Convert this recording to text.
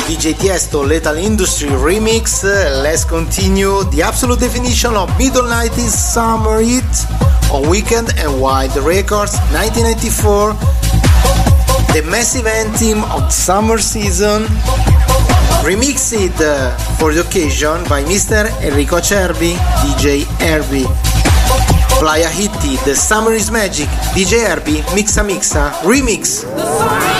DJ Tiesto Lethal Industry remix. Let's continue the absolute definition of middle 90s summer hit on Weekend and Wild Records 1994. The massive anthem of summer season, remixed for the occasion by Mr. Enrico Cervi, DJ Herbie. Playa Hitti, The Summer is Magic, DJ Herbie, Mixa Mixa, remix.